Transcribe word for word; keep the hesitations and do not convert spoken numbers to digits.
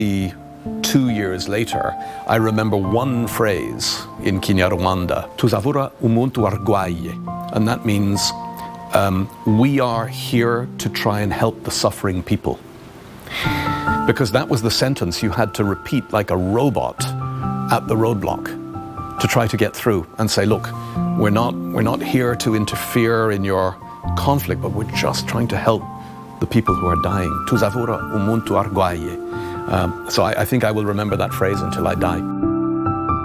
Two years later, I remember one phrase in Kinyarwanda, Tuzavura umuntu argwaye, and that means um, we are here to try and help the suffering people. Because that was the sentence you had to repeat like a robot at the roadblock to try to get through and say, look, we're not, we're not here to interfere in your conflict, but we're just trying to help the people who are dying. Tuzavura umuntu argwaye. Um, so I, I think I will remember that phrase until I die.